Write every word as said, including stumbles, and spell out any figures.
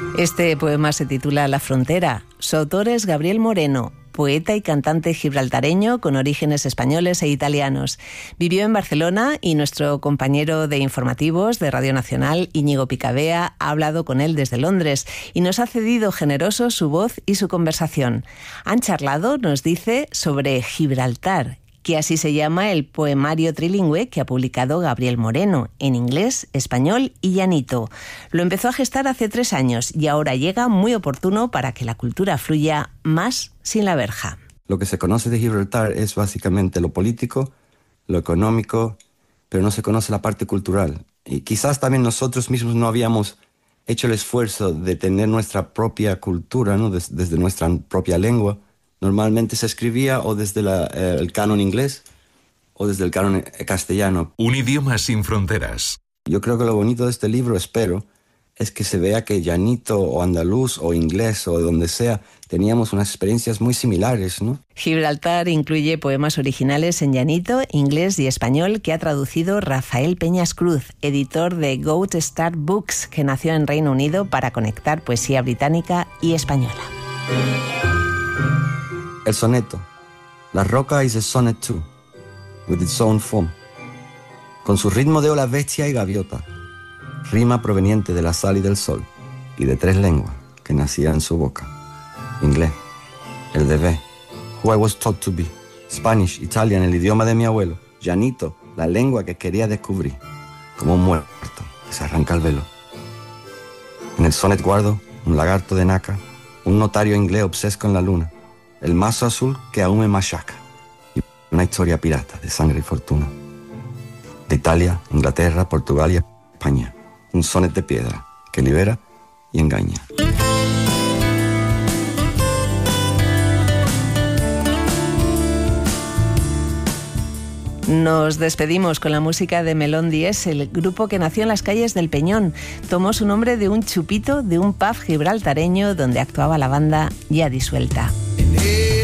Este poema se titula La frontera. Su autor es Gabriel Moreno, poeta y cantante gibraltareño con orígenes españoles e italianos. Vivió en Barcelona y nuestro compañero de informativos de Radio Nacional, Íñigo Picabea, ha hablado con él desde Londres y nos ha cedido generoso su voz y su conversación. Han charlado, nos dice, sobre Gibraltar, que así se llama el poemario trilingüe que ha publicado Gabriel Moreno, en inglés, español y llanito. Lo empezó a gestar hace tres años y ahora llega muy oportuno para que la cultura fluya más sin la verja. Lo que se conoce de Gibraltar es básicamente lo político, lo económico, pero no se conoce la parte cultural. Y quizás también nosotros mismos no habíamos hecho el esfuerzo de tener nuestra propia cultura, ¿no? Des, desde nuestra propia lengua. Normalmente se escribía o desde la, eh, el canon inglés o desde el canon castellano. Un idioma sin fronteras. Yo creo que lo bonito de este libro, espero, es que se vea que llanito o andaluz o inglés o de donde sea, teníamos unas experiencias muy similares, ¿no? Gibraltar incluye poemas originales en llanito, inglés y español que ha traducido Rafael Peñas Cruz, editor de Goat Star Books, que nació en Reino Unido para conectar poesía británica y española. El soneto. La roca is a sonnet too, with its own form. Con su ritmo de ola bestia y gaviota, rima proveniente de la sal y del sol, y de tres lenguas que nacían en su boca. Inglés, el de B, who I was taught to be. Spanish, Italian, el idioma de mi abuelo. Llanito, la lengua que quería descubrir, como un muerto que se arranca el velo. En el sonnet guardo un lagarto de nácar, un notario inglés obsesco en la luna, el mazo azul que aún me machaca, y una historia pirata de sangre y fortuna. De Italia, Inglaterra, Portugal y España, un sonnet de piedra que libera y engaña. Nos despedimos con la música de Melón Diez, el grupo que nació en las calles del Peñón. Tomó su nombre de un chupito de un pub gibraltareño donde actuaba la banda ya disuelta.